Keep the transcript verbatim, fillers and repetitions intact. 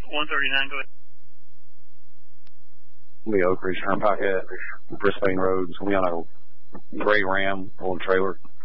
one thirty-nine, go ahead. We Oak Ridge Turnpike at Brisbane Road. It's going to be on a gray Ram, old trailer.